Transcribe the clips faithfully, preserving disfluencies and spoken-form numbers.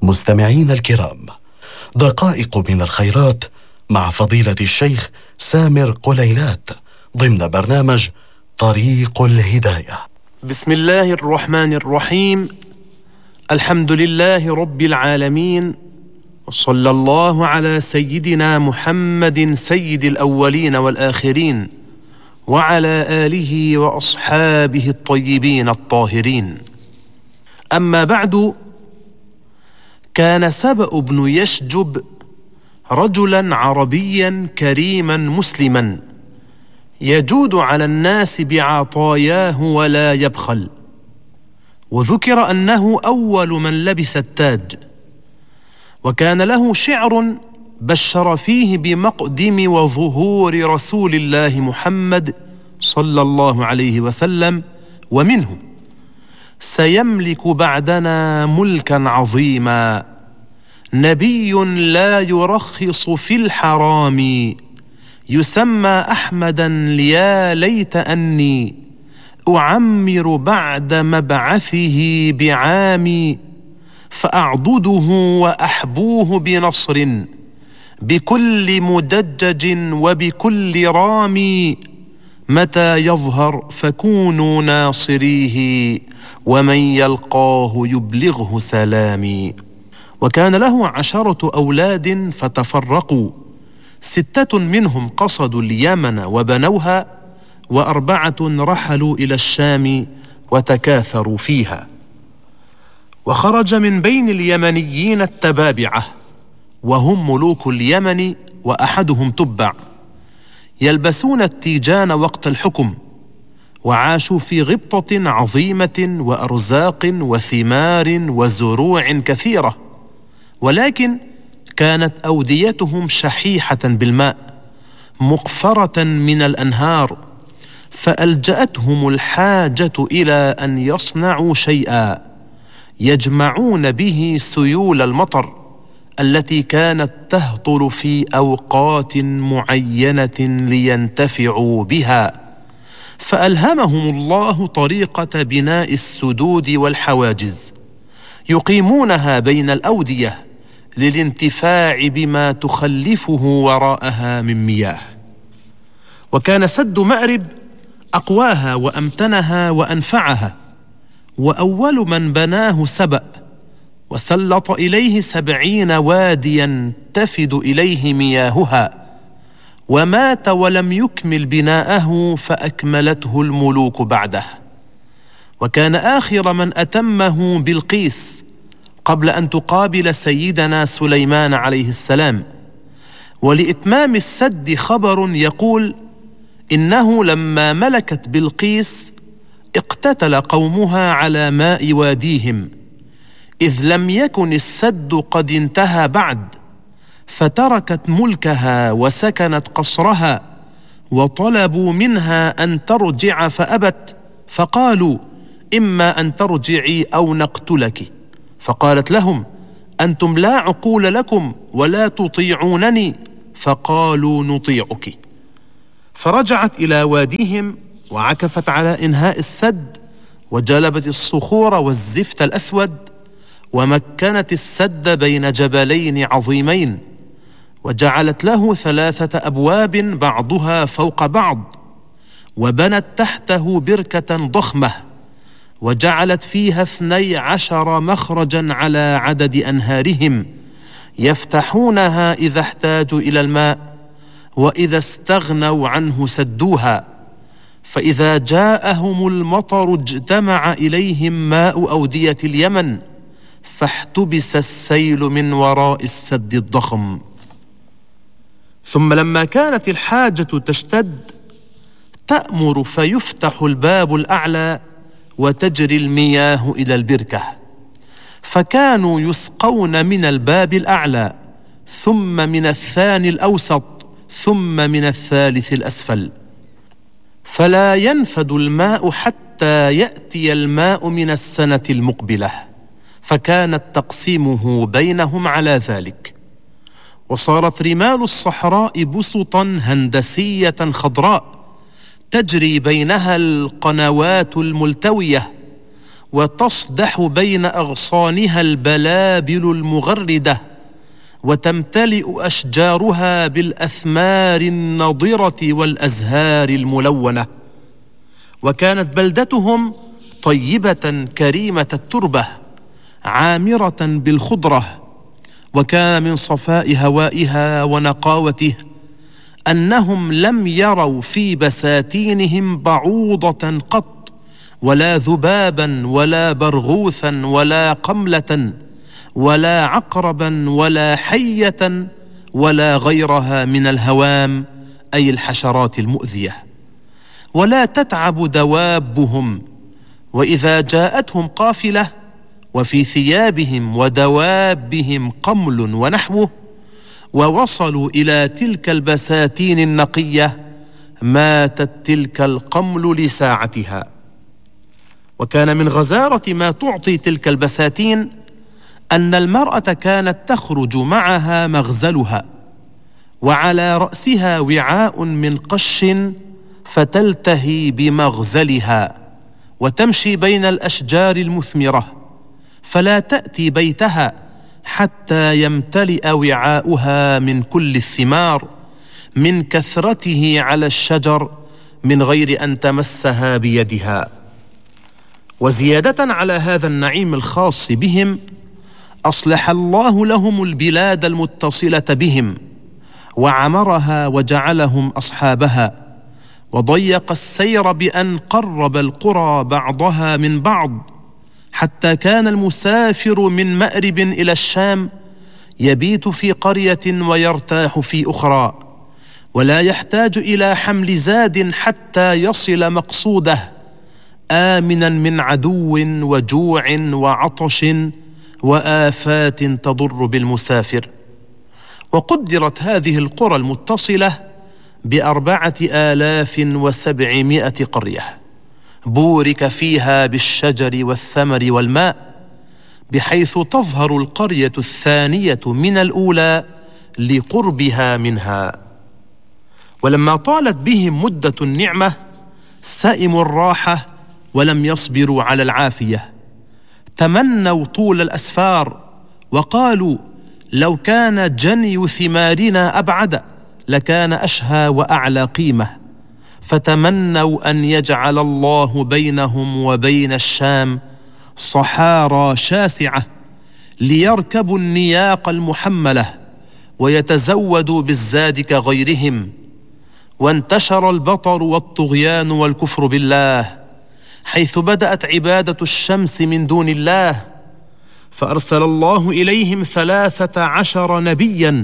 مستمعين الكرام، دقائق من الخيرات مع فضيلة الشيخ سامر قليلات ضمن برنامج طريق الهداية. بسم الله الرحمن الرحيم. الحمد لله رب العالمين، وصلى الله على سيدنا محمد سيد الأولين والآخرين وعلى آله وأصحابه الطيبين الطاهرين. أما بعد، كان سبأ بن يشجب رجلا عربيا كريما مسلما يجود على الناس بعطاياه ولا يبخل، وذكر أنه أول من لبس التاج، وكان له شعر بشر فيه بمقدم وظهور رسول الله محمد صلى الله عليه وسلم، ومنه: سيملك بعدنا ملكا عظيما، نبي لا يرخص في الحرام، يسمى أحمدا ليا ليت أني أعمر بعد مبعثه بعامي، فأعضده وأحبوه بنصر بكل مدجج وبكل رامي، متى يظهر فكونوا ناصريه، ومن يلقاه يبلغه سلامي. وكان له عشرة أولاد فتفرقوا، ستة منهم قصدوا اليمن وبنوها، وأربعة رحلوا إلى الشام وتكاثروا فيها. وخرج من بين اليمنيين التبابعة، وهم ملوك اليمن وأحدهم تبع، يلبسون التيجان وقت الحكم، وعاشوا في غبطة عظيمة وأرزاق وثمار وزروع كثيرة، ولكن كانت أوديتهم شحيحة بالماء مقفرة من الأنهار، فألجأتهم الحاجة إلى أن يصنعوا شيئا يجمعون به سيول المطر التي كانت تهطل في أوقات معينة لينتفعوا بها، فألهمهم الله طريقة بناء السدود والحواجز يقيمونها بين الأودية للانتفاع بما تخلفه وراءها من مياه. وكان سد مأرب أقواها وأمتنها وأنفعها، وأول من بناه سبأ، وسلط إليه سبعين واديا تفد إليه مياهها، ومات ولم يكمل بناءه فأكملته الملوك بعده. وكان آخر من أتمه بلقيس قبل أن تقابل سيدنا سليمان عليه السلام. ولإتمام السد خبر يقول إنه لما ملكت بلقيس اقتتل قومها على ماء واديهم، إذ لم يكن السد قد انتهى بعد، فتركت ملكها وسكنت قصرها، وطلبوا منها أن ترجع فأبت، فقالوا: إما أن ترجعي أو نقتلك. فقالت لهم: أنتم لا عقول لكم ولا تطيعونني. فقالوا: نطيعك. فرجعت إلى واديهم وعكفت على إنهاء السد، وجلبت الصخور والزفت الأسود، ومكنت السد بين جبلين عظيمين، وجعلت له ثلاثة أبواب بعضها فوق بعض، وبنت تحته بركة ضخمة، وجعلت فيها اثني عشر مخرجا على عدد أنهارهم، يفتحونها إذا احتاجوا إلى الماء، وإذا استغنوا عنه سدوها، فإذا جاءهم المطر اجتمع إليهم ماء أودية اليمن، فاحتبس السيل من وراء السد الضخم. ثم لما كانت الحاجة تشتد تأمر فيفتح الباب الأعلى وتجري المياه إلى البركة، فكانوا يسقون من الباب الأعلى، ثم من الثاني الأوسط، ثم من الثالث الأسفل، فلا ينفد الماء حتى يأتي الماء من السنة المقبلة، فكانت تقسيمه بينهم على ذلك. وصارت رمال الصحراء بسطا هندسية خضراء تجري بينها القنوات الملتوية، وتصدح بين أغصانها البلابل المغردة، وتمتلئ أشجارها بالأثمار النضرة والأزهار الملونة. وكانت بلدتهم طيبة كريمة التربة عامرة بالخضرة، وكان من صفاء هوائها ونقاوته أنهم لم يروا في بساتينهم بعوضة قط، ولا ذبابا ولا برغوثا ولا قملة ولا عقربا ولا حية ولا غيرها من الهوام، أي الحشرات المؤذية. ولا تتعب دوابهم، وإذا جاءتهم قافلة وفي ثيابهم ودوابهم قمل ونحوه، ووصلوا إلى تلك البساتين النقية، ماتت تلك القمل لساعتها. وكان من غزارة ما تعطي تلك البساتين أن المرأة كانت تخرج معها مغزلها، وعلى رأسها وعاء من قش فتلتهي بمغزلها، وتمشي بين الأشجار المثمرة، فلا تأتي بيتها حتى يمتلئ وعاؤها من كل الثمار من كثرته على الشجر من غير أن تمسها بيدها. وزيادة على هذا النعيم الخاص بهم، أصلح الله لهم البلاد المتصلة بهم، وعمرها وجعلهم أصحابها، وضيق السير بأن قرب القرى بعضها من بعض، حتى كان المسافر من مأرب إلى الشام يبيت في قرية ويرتاح في أخرى، ولا يحتاج إلى حمل زاد حتى يصل مقصوده، آمنا من عدو وجوع وعطش وآفات تضر بالمسافر. وقدرت هذه القرى المتصلة بأربعة آلاف وسبعمائة قرية، بورك فيها بالشجر والثمر والماء، بحيث تظهر القرية الثانية من الأولى لقربها منها. ولما طالت بهم مدة النعمة سئموا الراحة ولم يصبروا على العافية، تمنوا طول الأسفار، وقالوا لو كان جني ثمارنا أبعد لكان أشهى وأعلى قيمة، فتمنوا أن يجعل الله بينهم وبين الشام صحارى شاسعة ليركبوا النياق المحملة ويتزودوا بالزاد كغيرهم. وانتشر البطر والطغيان والكفر بالله، حيث بدأت عبادة الشمس من دون الله، فأرسل الله إليهم ثلاثة عشر نبيا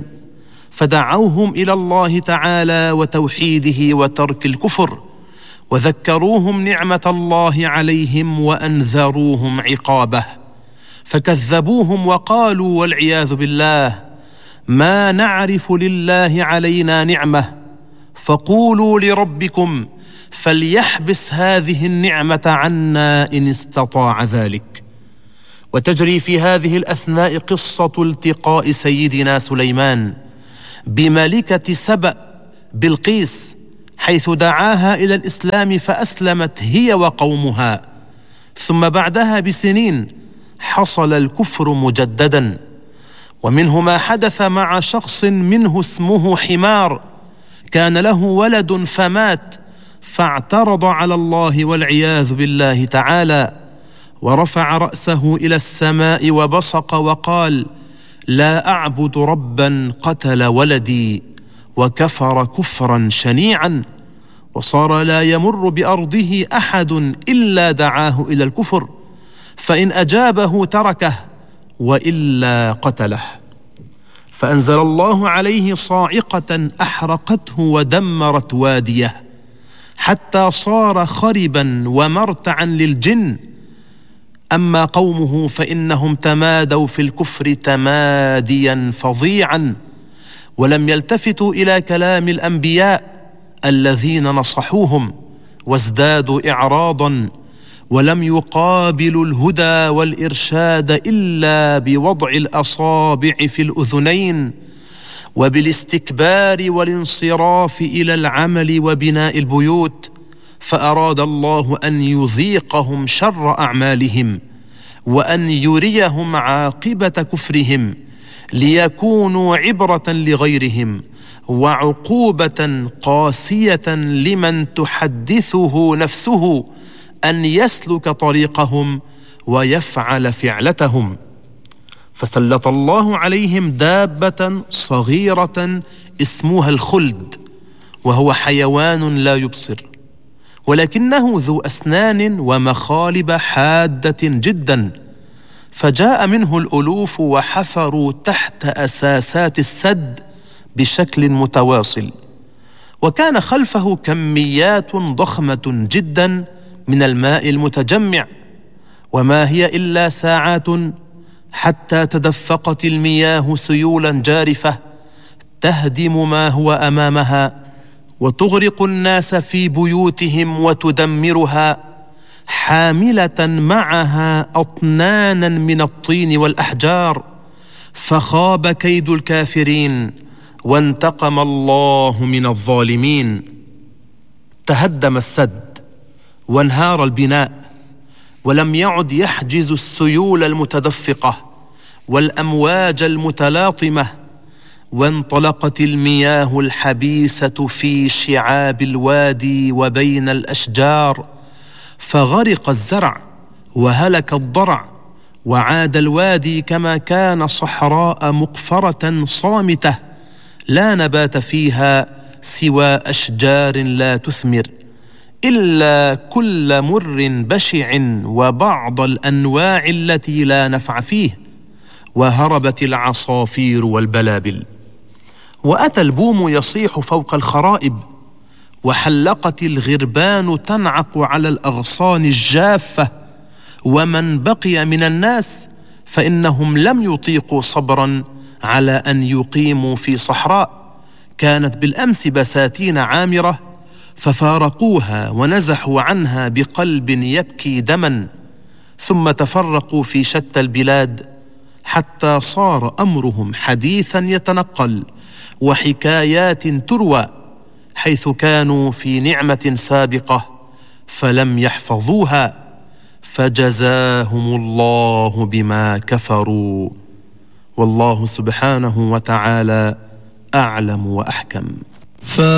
فدعوهم إلى الله تعالى وتوحيده وترك الكفر، وذكروهم نعمة الله عليهم وأنذروهم عقابه، فكذبوهم وقالوا والعياذ بالله ما نعرف لله علينا نعمة، فقولوا لربكم فليحبس هذه النعمة عنا إن استطاع ذلك. وتجري في هذه الأثناء قصة التقاء سيدنا سليمان بملكة سبأ بلقيس، حيث دعاها إلى الإسلام فأسلمت هي وقومها، ثم بعدها بسنين حصل الكفر مجددا. ومنه ما حدث مع شخص منه اسمه حمار، كان له ولد فمات، فاعترض على الله والعياذ بالله تعالى، ورفع رأسه إلى السماء وبصق وقال لا أعبد ربا قتل ولدي، وكفر كفرا شنيعا، وصار لا يمر بأرضه أحد إلا دعاه إلى الكفر، فإن أجابه تركه وإلا قتله. فأنزل الله عليه صاعقة أحرقته ودمرت واديه، حتى صار خربا ومرتعا للجن. أما قومه فإنهم تمادوا في الكفر تماديا فظيعا، ولم يلتفتوا إلى كلام الأنبياء الذين نصحوهم، وازدادوا إعراضا، ولم يقابلوا الهدى والإرشاد إلا بوضع الأصابع في الأذنين، وبالاستكبار والانصراف إلى العمل وبناء البيوت، فأراد الله أن يذيقهم شر أعمالهم وأن يريهم عاقبة كفرهم ليكونوا عبرة لغيرهم وعقوبة قاسية لمن تحدثه نفسه أن يسلك طريقهم ويفعل فعلتهم. فسلط الله عليهم دابة صغيرة اسمها الخلد، وهو حيوان لا يبصر ولكنه ذو أسنان ومخالب حادة جدا، فجاء منه الألوف وحفروا تحت أساسات السد بشكل متواصل، وكان خلفه كميات ضخمة جدا من الماء المتجمع، وما هي إلا ساعات حتى تدفقت المياه سيولا جارفة تهدم ما هو أمامها وتغرق الناس في بيوتهم وتدمرها، حاملة معها أطنانا من الطين والأحجار. فخاب كيد الكافرين وانتقم الله من الظالمين. تهدم السد وانهار البناء، ولم يعد يحجز السيول المتدفقة والأمواج المتلاطمة، وانطلقت المياه الحبيسة في شعاب الوادي وبين الأشجار، فغرق الزرع وهلك الضرع، وعاد الوادي كما كان صحراء مقفرة صامتة لا نبات فيها سوى أشجار لا تثمر إلا كل مر بشع وبعض الأنواع التي لا نفع فيه، وهربت العصافير والبلابل. وأتى البوم يصيح فوق الخرائب، وحلقت الغربان تنعق على الأغصان الجافة، ومن بقي من الناس فإنهم لم يطيقوا صبرا على أن يقيموا في صحراء كانت بالأمس بساتين عامرة، ففارقوها ونزحوا عنها بقلب يبكي دما، ثم تفرقوا في شتى البلاد حتى صار أمرهم حديثا يتنقل وحكايات تروى، حيث كانوا في نعمة سابقة فلم يحفظوها، فجزاهم الله بما كفروا، والله سبحانه وتعالى أعلم وأحكم.